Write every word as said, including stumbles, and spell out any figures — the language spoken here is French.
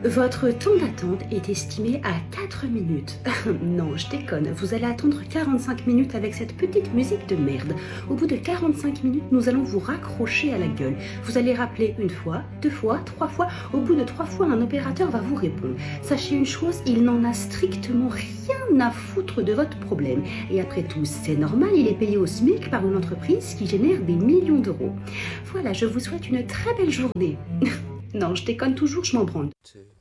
Votre temps d'attente est estimé à quatre minutes. Non, je déconne, vous allez attendre quarante-cinq minutes avec cette petite musique de merde. Au bout de quarante-cinq minutes, nous allons vous raccrocher à la gueule. Vous allez rappeler une fois, deux fois, trois fois. Au bout de trois fois, un opérateur va vous répondre. Sachez une chose, il n'en a strictement rien à foutre de votre problème. Et après tout, c'est normal, il est payé au SMIC par une entreprise qui génère des millions d'euros. Voilà, je vous souhaite une très belle journée. Non, je déconne toujours, je m'en branle.